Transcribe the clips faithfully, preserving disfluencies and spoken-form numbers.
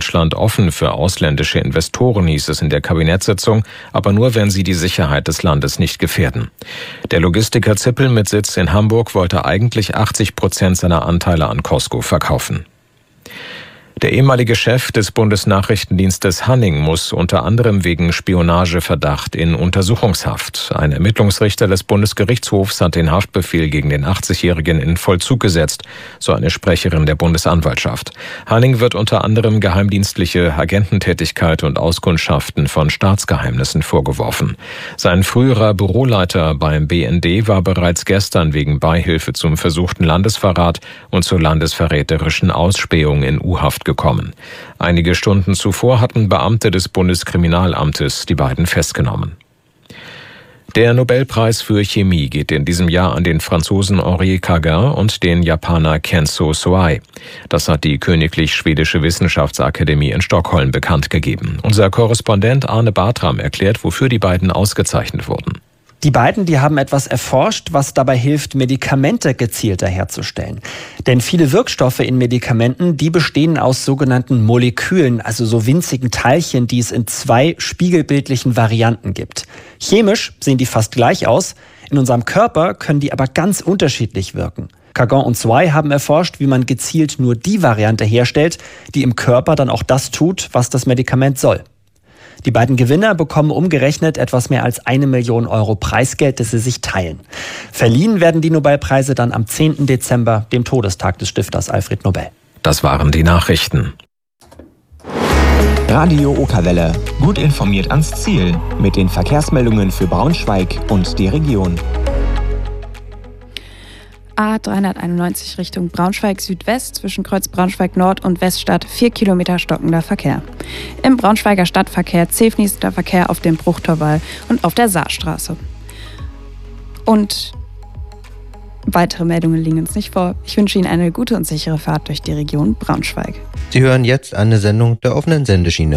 Deutschland offen für ausländische Investoren, hieß es in der Kabinettssitzung, aber nur, wenn sie die Sicherheit des Landes nicht gefährden. Der Logistiker Zippel mit Sitz in Hamburg wollte eigentlich achtzig Prozent seiner Anteile an Cosco verkaufen. Der ehemalige Chef des Bundesnachrichtendienstes Hanning muss unter anderem wegen Spionageverdacht in Untersuchungshaft. Ein Ermittlungsrichter des Bundesgerichtshofs hat den Haftbefehl gegen den achtzigjährigen in Vollzug gesetzt, so eine Sprecherin der Bundesanwaltschaft. Hanning wird unter anderem geheimdienstliche Agententätigkeit und Auskundschaften von Staatsgeheimnissen vorgeworfen. Sein früherer Büroleiter beim B N D war bereits gestern wegen Beihilfe zum versuchten Landesverrat und zur landesverräterischen Ausspähung in U-Haft gekommen. Einige Stunden zuvor hatten Beamte des Bundeskriminalamtes die beiden festgenommen. Der Nobelpreis für Chemie geht in diesem Jahr an den Franzosen Henri Cagin und den Japaner Kenzo Soai. Das hat die Königlich Schwedische Wissenschaftsakademie in Stockholm bekannt gegeben. Unser Korrespondent Arne Bartram erklärt, wofür die beiden ausgezeichnet wurden. Die beiden, die haben etwas erforscht, was dabei hilft, Medikamente gezielter herzustellen. Denn viele Wirkstoffe in Medikamenten, die bestehen aus sogenannten Molekülen, also so winzigen Teilchen, die es in zwei spiegelbildlichen Varianten gibt. Chemisch sehen die fast gleich aus, in unserem Körper können die aber ganz unterschiedlich wirken. Cagin und Soai haben erforscht, wie man gezielt nur die Variante herstellt, die im Körper dann auch das tut, was das Medikament soll. Die beiden Gewinner bekommen umgerechnet etwas mehr als eine Million Euro Preisgeld, das sie sich teilen. Verliehen werden die Nobelpreise dann am zehnten Dezember, dem Todestag des Stifters Alfred Nobel. Das waren die Nachrichten. Radio Okerwelle. Gut informiert ans Ziel. Mit den Verkehrsmeldungen für Braunschweig und die Region. A dreihunderteinundneunzig Richtung Braunschweig Südwest zwischen Kreuz Braunschweig Nord und Weststadt vier Kilometer stockender Verkehr. Im Braunschweiger Stadtverkehr zäh fließender Verkehr auf dem Bruchtorwall und auf der Saarstraße. Und weitere Meldungen liegen uns nicht vor. Ich wünsche Ihnen eine gute und sichere Fahrt durch die Region Braunschweig. Sie hören jetzt eine Sendung der offenen Sendeschiene.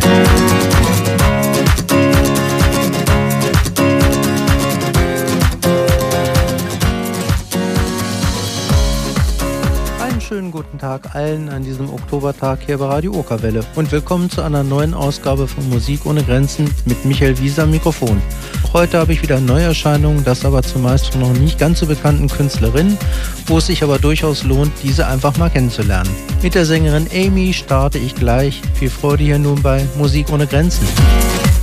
Schönen guten Tag allen an diesem Oktobertag hier bei Radio Okerwelle und willkommen zu einer neuen Ausgabe von Musik ohne Grenzen mit Michael Wieser am Mikrofon. Heute habe ich wieder Neuerscheinungen, das aber zumeist von noch nicht ganz so bekannten Künstlerinnen, wo es sich aber durchaus lohnt, diese einfach mal kennenzulernen. Mit der Sängerin Amy starte ich gleich. Viel Freude hier nun bei Musik ohne Grenzen.